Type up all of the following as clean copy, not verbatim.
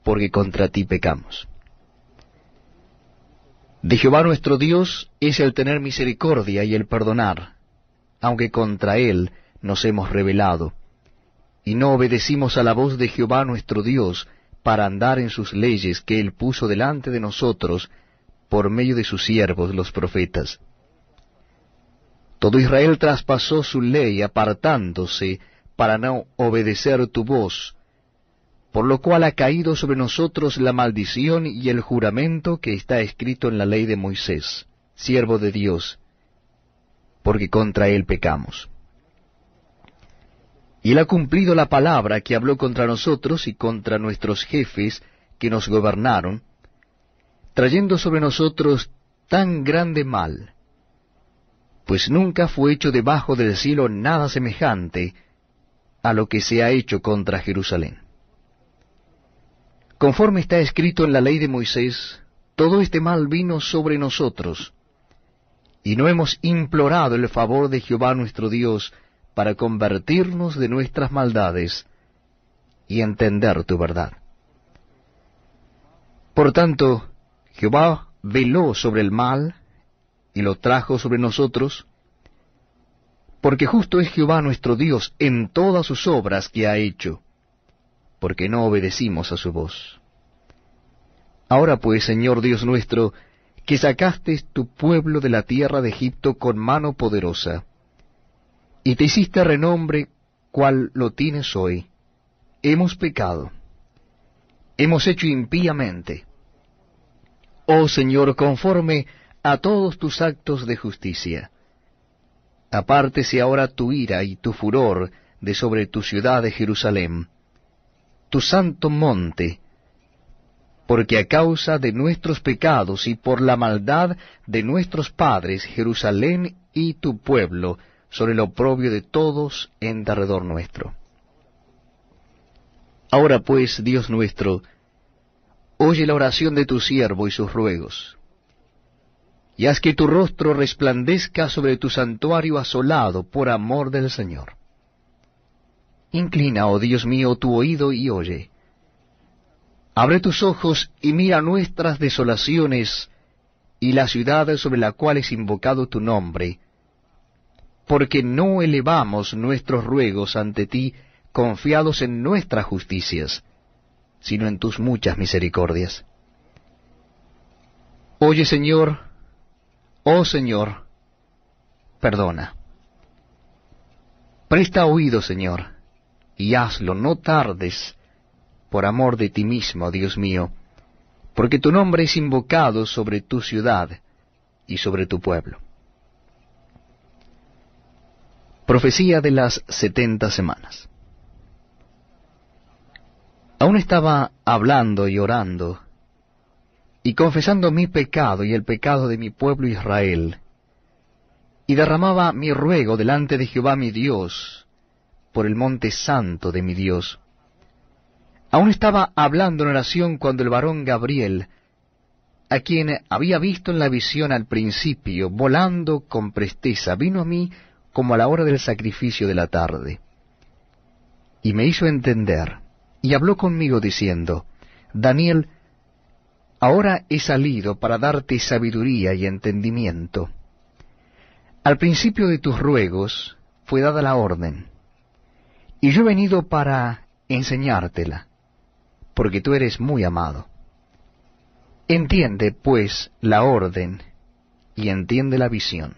porque contra ti pecamos. De Jehová nuestro Dios es el tener misericordia y el perdonar, aunque contra él nos hemos rebelado, y no obedecimos a la voz de Jehová nuestro Dios para andar en sus leyes que él puso delante de nosotros por medio de sus siervos los profetas. Todo Israel traspasó su ley apartándose para no obedecer tu voz, por lo cual ha caído sobre nosotros la maldición y el juramento que está escrito en la ley de Moisés, siervo de Dios, porque contra él pecamos. Y él ha cumplido la palabra que habló contra nosotros y contra nuestros jefes que nos gobernaron, trayendo sobre nosotros tan grande mal, pues nunca fue hecho debajo del cielo nada semejante a lo que se ha hecho contra Jerusalén. Conforme está escrito en la ley de Moisés, todo este mal vino sobre nosotros, y no hemos implorado el favor de Jehová nuestro Dios para convertirnos de nuestras maldades y entender tu verdad. Por tanto, Jehová veló sobre el mal y lo trajo sobre nosotros, porque justo es Jehová nuestro Dios en todas sus obras que ha hecho, porque no obedecimos a su voz. Ahora pues, Señor Dios nuestro, que sacaste tu pueblo de la tierra de Egipto con mano poderosa, y te hiciste renombre cual lo tienes hoy, hemos pecado, hemos hecho impíamente. Oh Señor, conforme a todos tus actos de justicia, apártese ahora tu ira y tu furor de sobre tu ciudad de Jerusalén, tu santo monte, porque a causa de nuestros pecados y por la maldad de nuestros padres, Jerusalén y tu pueblo son el oprobio de todos en derredor nuestro. Ahora pues, Dios nuestro, oye la oración de tu siervo y sus ruegos, y haz que tu rostro resplandezca sobre tu santuario asolado por amor del Señor. Inclina, oh Dios mío, tu oído y oye. Abre tus ojos y mira nuestras desolaciones y la ciudad sobre la cual es invocado tu nombre, porque no elevamos nuestros ruegos ante ti confiados en nuestras justicias, sino en tus muchas misericordias. Oye, Señor, oh Señor, perdona. Presta oído, Señor, y hazlo, no tardes, por amor de ti mismo, Dios mío, porque tu nombre es invocado sobre tu ciudad y sobre tu pueblo. Profecía de las 70 semanas. Aún estaba hablando y orando, y confesando mi pecado y el pecado de mi pueblo Israel, y derramaba mi ruego delante de Jehová mi Dios, por el monte santo de mi Dios. Aún estaba hablando en oración cuando el varón Gabriel, a quien había visto en la visión al principio, volando con presteza, vino a mí como a la hora del sacrificio de la tarde, y me hizo entender, y habló conmigo diciendo, Daniel, ahora he salido para darte sabiduría y entendimiento. Al principio de tus ruegos fue dada la orden, y yo he venido para enseñártela, porque tú eres muy amado. Entiende, pues, la orden, y entiende la visión.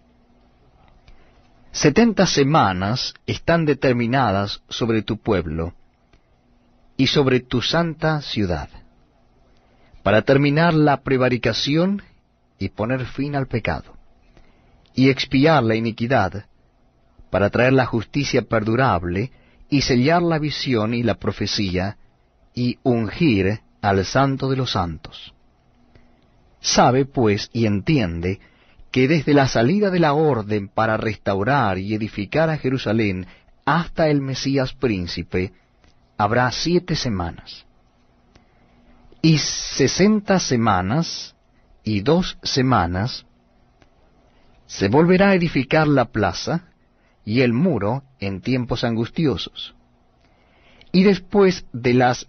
70 semanas están determinadas sobre tu pueblo, y sobre tu santa ciudad, para terminar la prevaricación y poner fin al pecado, y expiar la iniquidad, para traer la justicia perdurable, y sellar la visión y la profecía, y ungir al Santo de los Santos. Sabe, pues, y entiende, que desde la salida de la orden para restaurar y edificar a Jerusalén hasta el Mesías príncipe, habrá 7 semanas. Y 60 semanas y 2 semanas se volverá a edificar la plaza y el muro en tiempos angustiosos. Y después de las